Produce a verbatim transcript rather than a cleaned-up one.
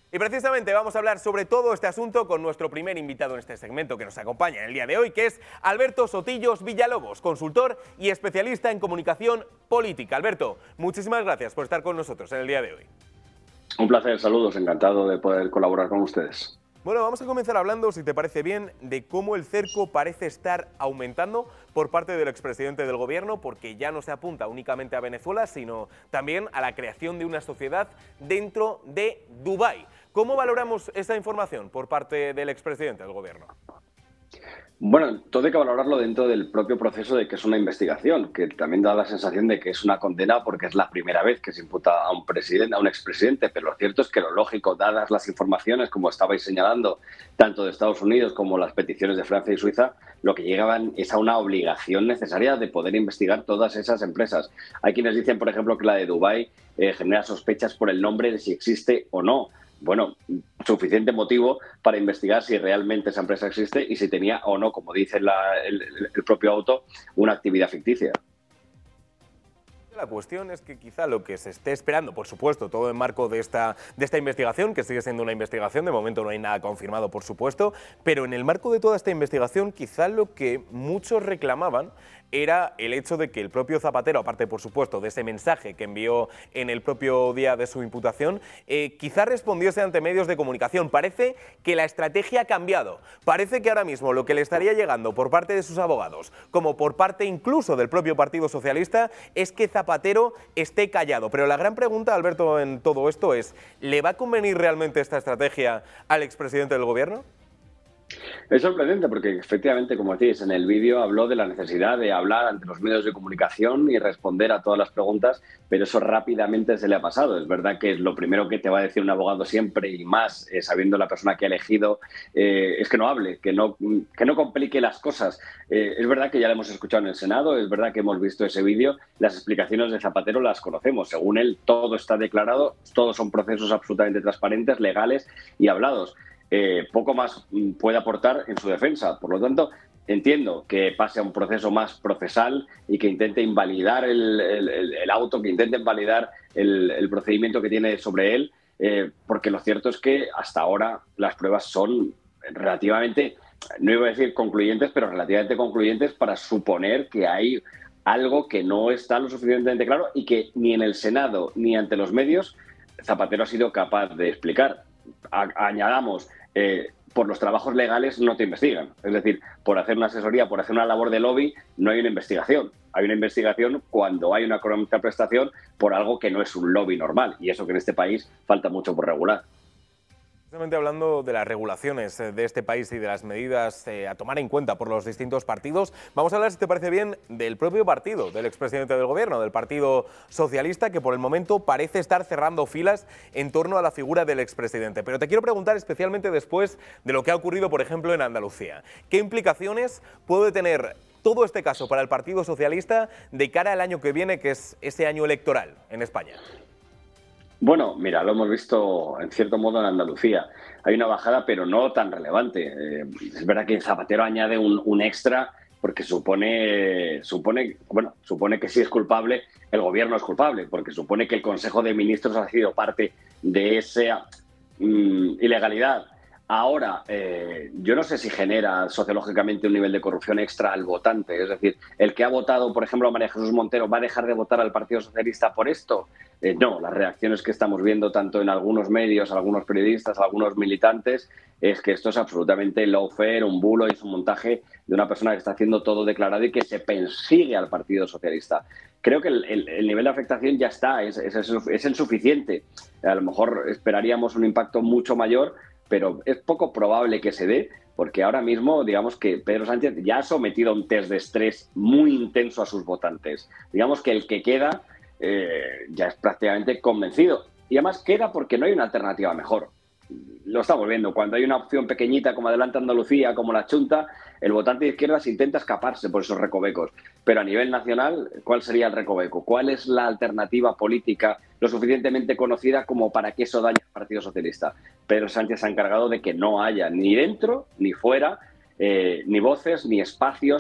Y precisamente vamos a hablar sobre todo este asunto con nuestro primer invitado en este segmento que nos acompaña en el día de hoy, que es Alberto Sotillos Villalobos, consultor y especialista en comunicación política. Alberto, muchísimas gracias por estar con nosotros en el día de hoy. Un placer, saludos, encantado de poder colaborar con ustedes. Bueno, vamos a comenzar hablando, si te parece bien, de cómo el cerco parece estar aumentando por parte del expresidente del gobierno, porque ya no se apunta únicamente a Venezuela, sino también a la creación de una sociedad dentro de Dubái. ¿Cómo valoramos esa información por parte del expresidente del gobierno? Bueno, todo hay que valorarlo dentro del propio proceso de que es una investigación, que también da la sensación de que es una condena porque es la primera vez que se imputa a un presidente, a un expresidente, pero lo cierto es que lo lógico, dadas las informaciones, como estabais señalando, tanto de Estados Unidos como las peticiones de Francia y Suiza, lo que llegaban es a una obligación necesaria de poder investigar todas esas empresas. Hay quienes dicen, por ejemplo, que la de Dubái eh, genera sospechas por el nombre de si existe o no. Bueno, suficiente motivo para investigar si realmente esa empresa existe y si tenía o no, como dice la, el, el propio auto, una actividad ficticia. La cuestión es que quizá lo que se esté esperando, por supuesto, todo en marco de esta, de esta investigación, que sigue siendo una investigación, de momento no hay nada confirmado, por supuesto, pero en el marco de toda esta investigación, quizá lo que muchos reclamaban era el hecho de que el propio Zapatero, aparte, por supuesto, de ese mensaje que envió en el propio día de su imputación, eh, quizá respondiese ante medios de comunicación. Parece que la estrategia ha cambiado. Parece que ahora mismo lo que le estaría llegando por parte de sus abogados, como por parte incluso del propio Partido Socialista, es que Zapatero esté callado. Pero la gran pregunta, Alberto, en todo esto es, ¿le va a convenir realmente esta estrategia al expresidente del gobierno? Es sorprendente porque efectivamente, como decís, en el vídeo habló de la necesidad de hablar ante los medios de comunicación y responder a todas las preguntas, pero eso rápidamente se le ha pasado. Es verdad que lo primero que te va a decir un abogado siempre, y más eh, sabiendo la persona que ha elegido, eh, es que no hable, que no, que no complique las cosas. Eh, es verdad que ya lo hemos escuchado en el Senado, es verdad que hemos visto ese vídeo, las explicaciones de Zapatero las conocemos. Según él, todo está declarado, todos son procesos absolutamente transparentes, legales y hablados. Eh, poco más puede aportar en su defensa. Por lo tanto, entiendo que pase a un proceso más procesal y que intente invalidar el, el, el auto, que intente invalidar el, el procedimiento que tiene sobre él, eh, porque lo cierto es que hasta ahora las pruebas son relativamente, no iba a decir concluyentes, pero relativamente concluyentes para suponer que hay algo que no está lo suficientemente claro y que ni en el Senado ni ante los medios Zapatero ha sido capaz de explicar. A- añadamos, eh, por los trabajos legales no te investigan. Es decir, por hacer una asesoría, por hacer una labor de lobby, no hay una investigación. Hay una investigación cuando hay una contraprestación por algo que no es un lobby normal. Y eso que en este país falta mucho por regular. Precisamente hablando de las regulaciones de este país y de las medidas eh, a tomar en cuenta por los distintos partidos, vamos a hablar, si te parece bien, del propio partido, del expresidente del gobierno, del Partido Socialista, que por el momento parece estar cerrando filas en torno a la figura del expresidente. Pero te quiero preguntar especialmente después de lo que ha ocurrido, por ejemplo, en Andalucía. ¿Qué implicaciones puede tener todo este caso para el Partido Socialista de cara al año que viene, que es ese año electoral en España? Bueno, mira, lo hemos visto en cierto modo en Andalucía. Hay una bajada, pero no tan relevante. Eh, es verdad que Zapatero añade un, un extra porque supone, supone, bueno, supone que si es culpable, el gobierno es culpable, porque supone que el Consejo de Ministros ha sido parte de esa mm, ilegalidad. Ahora, eh, yo no sé si genera sociológicamente un nivel de corrupción extra al votante. Es decir, el que ha votado, por ejemplo, a María Jesús Montero, ¿va a dejar de votar al Partido Socialista por esto? Eh, no, las reacciones que estamos viendo tanto en algunos medios, algunos periodistas, algunos militantes, es que esto es absolutamente lawfare, un bulo y es un montaje de una persona que está haciendo todo declarado y que se persigue al Partido Socialista. Creo que el, el, el nivel de afectación ya está, es, es, es el suficiente. A lo mejor esperaríamos un impacto mucho mayor, pero es poco probable que se dé, porque ahora mismo, digamos que Pedro Sánchez ya ha sometido a un test de estrés muy intenso a sus votantes. Digamos que el que queda eh, ya es prácticamente convencido. Y además queda porque no hay una alternativa mejor. Lo estamos viendo. Cuando hay una opción pequeñita como Adelante Andalucía, como la Chunta, el votante de izquierdas intenta escaparse por esos recovecos. Pero a nivel nacional, ¿cuál sería el recoveco? ¿Cuál es la alternativa política lo suficientemente conocida como para que eso dañe al Partido Socialista? Pedro Sánchez se ha encargado de que no haya ni dentro ni fuera eh, ni voces ni espacios